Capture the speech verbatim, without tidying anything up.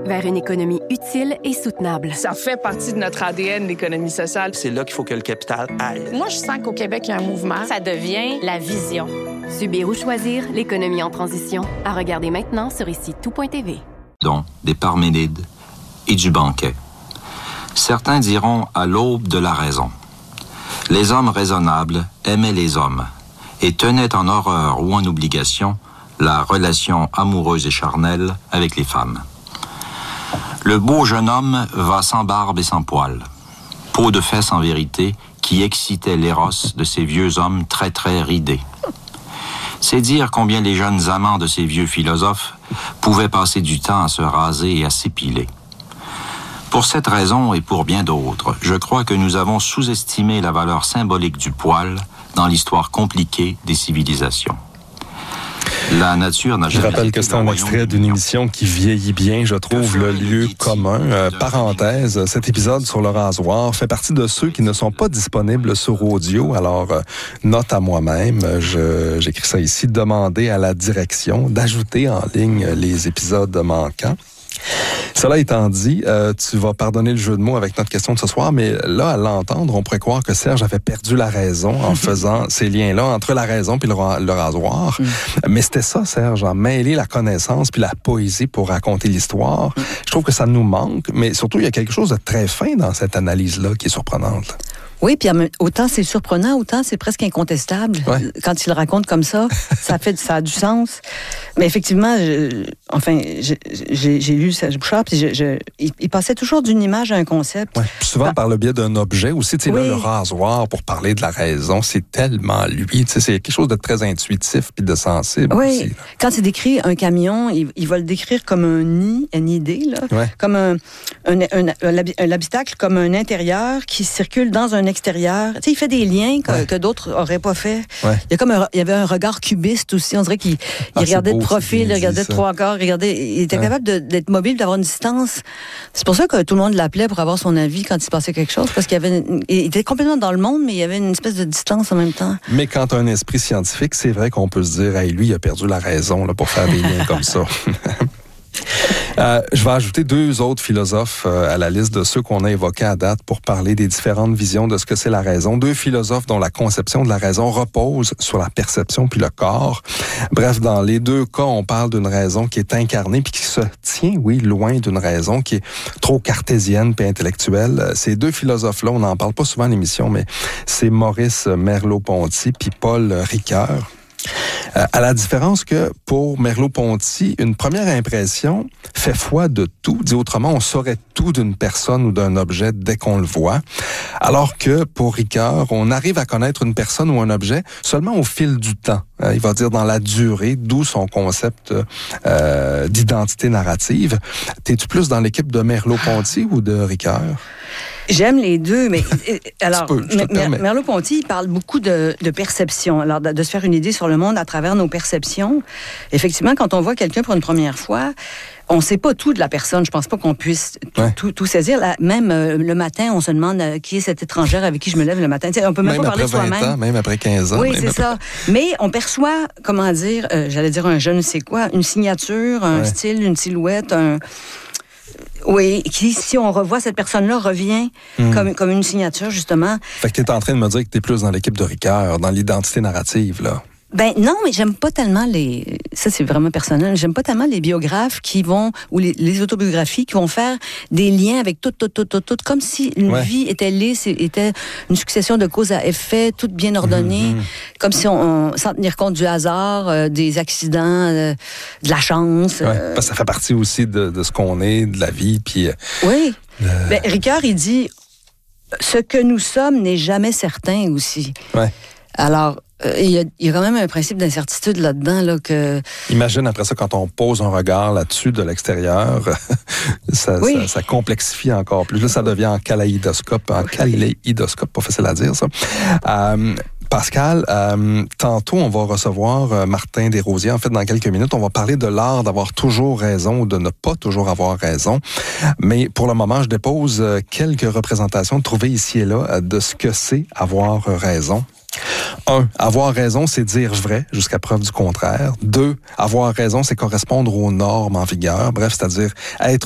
vers une économie utile et soutenable. Ça fait partie de notre A D N, l'économie sociale. C'est là qu'il faut que le capital aille. Moi, je sens qu'au Québec, il y a un mouvement. Ça devient la vision. Subir ou choisir, l'économie en transition. À regarder maintenant sur ici tout point t v. Donc, des Parménides et du banquet. Certains diront à l'aube de la raison. Les hommes raisonnables aimaient les hommes et tenaient en horreur ou en obligation la relation amoureuse et charnelle avec les femmes. Le beau jeune homme va sans barbe et sans poils, peau de fesse en vérité, qui excitait l'éros de ces vieux hommes très très ridés. C'est dire combien les jeunes amants de ces vieux philosophes pouvaient passer du temps à se raser et à s'épiler. Pour cette raison et pour bien d'autres, je crois que nous avons sous-estimé la valeur symbolique du poil dans l'histoire compliquée des civilisations. La nature n'a Je rappelle que c'est un extrait d'une émission qui vieillit bien, je trouve, le lieu commun. Euh, parenthèse, cet épisode sur le rasoir fait partie de ceux qui ne sont pas disponibles sur audio. Alors, euh, note à moi-même, je, j'écris ça ici, demander à la direction d'ajouter en ligne les épisodes manquants. Cela étant dit, euh, tu vas pardonner le jeu de mots avec notre question de ce soir, mais là, à l'entendre, on pourrait croire que Serge avait perdu la raison en faisant ces liens-là entre la raison puis le, ra- le rasoir. Mm. Mais c'était ça, Serge, en mêler la connaissance puis la poésie pour raconter l'histoire. Mm. Je trouve que ça nous manque, mais surtout, il y a quelque chose de très fin dans cette analyse-là qui est surprenante. Oui, puis autant c'est surprenant, autant c'est presque incontestable. Ouais. Quand il le raconte comme ça, ça fait ça a du sens. Mais effectivement, je, enfin, je, j'ai, j'ai lu Serge Bouchard, puis je, je, il, il passait toujours d'une image à un concept. Ouais. Souvent bah, par le biais d'un objet aussi. Tu sais, oui. Là, le rasoir, pour parler de la raison, c'est tellement lui. Tu sais, c'est quelque chose de très intuitif puis de sensible oui. aussi. Là. Quand il décrit un camion, il, il va le décrire comme un nid, une idée, là, ouais. comme un, un, un, un, un habitacle, comme un intérieur qui circule dans un extérieur. Tu sais, il fait des liens que, ouais. que d'autres n'auraient pas fait. Ouais. Il y a comme un, il y avait un regard cubiste aussi. On dirait qu'il ah, il regardait beau, de profil, il regardait de trois quarts, il regardait, il était ouais. capable de, d'être mobile, d'avoir une distance. C'est pour ça que tout le monde l'appelait pour avoir son avis quand il se passait quelque chose, parce qu'il y avait une, il était complètement dans le monde, mais il y avait une espèce de distance en même temps. Mais quand tu as un esprit scientifique, c'est vrai qu'on peut se dire, hey, lui, il a perdu la raison là, pour faire des liens comme ça. Euh, je vais ajouter deux autres philosophes euh, à la liste de ceux qu'on a évoqués à date pour parler des différentes visions de ce que c'est la raison. Deux philosophes dont la conception de la raison repose sur la perception puis le corps. Bref, dans les deux cas, on parle d'une raison qui est incarnée puis qui se tient, oui, loin d'une raison qui est trop cartésienne puis intellectuelle. Ces deux philosophes-là, on n'en parle pas souvent à l'émission, mais c'est Maurice Merleau-Ponty puis Paul Ricoeur. Euh, à la différence que pour Merleau-Ponty, une première impression fait foi de tout. Dit autrement, on saurait tout d'une personne ou d'un objet dès qu'on le voit. Alors que pour Ricoeur, on arrive à connaître une personne ou un objet seulement au fil du temps. Euh, il va dire dans la durée, d'où son concept euh, d'identité narrative. T'es-tu plus dans l'équipe de Merleau-Ponty ou de Ricoeur? J'aime les deux, mais alors Merleau-Ponty parle beaucoup de, de perception, alors de, de se faire une idée sur le monde à travers nos perceptions. Effectivement, quand on voit quelqu'un pour une première fois, on ne sait pas tout de la personne. Je pense pas qu'on puisse tout, ouais. tout, tout saisir. Là, même euh, le matin, on se demande euh, qui est cette étrangère avec qui je me lève le matin. T'sais, on peut même, même pas parler de soi-même. Ans, même après quinze ans. Oui, même c'est après... ça. Mais on perçoit, comment dire, euh, j'allais dire un je ne sais quoi, une signature, un ouais. style, une silhouette, un... Oui, qui, si on revoit cette personne-là, revient mmh. comme, comme une signature, justement. Fait que tu es en train de me dire que tu es plus dans l'équipe de Ricoeur, dans l'identité narrative, là. Ben non, mais j'aime pas tellement les... Ça, c'est vraiment personnel. J'aime pas tellement les biographes qui vont... ou les, les autobiographies qui vont faire des liens avec tout, tout, tout, tout, tout, comme si une ouais. vie était lisse, était une succession de causes à effet, toute bien ordonnée, mmh. comme si on, on... sans tenir compte du hasard, euh, des accidents, euh, de la chance. Ouais, euh... parce que ça fait partie aussi de, de ce qu'on est, de la vie, puis... Euh, oui. Le... Ben, Ricoeur, il dit... Ce que nous sommes n'est jamais certain aussi. Ouais. Alors... Euh, il, y a, il y a quand même un principe d'incertitude là-dedans. Là, que... Imagine après ça, quand on pose un regard là-dessus de l'extérieur, ça, oui. ça, ça complexifie encore plus. Là, ça devient en kaléidoscope, en kaléidoscope, pas facile à dire ça. Euh, Pascal, euh, tantôt, on va recevoir euh, Martin Desrosiers. En fait, dans quelques minutes, on va parler de l'art d'avoir toujours raison ou de ne pas toujours avoir raison. Mais pour le moment, je dépose euh, quelques représentations trouvées ici et là euh, de ce que c'est avoir raison. Un, avoir raison, c'est dire vrai jusqu'à preuve du contraire. Deux, avoir raison, c'est correspondre aux normes en vigueur. Bref, c'est-à-dire être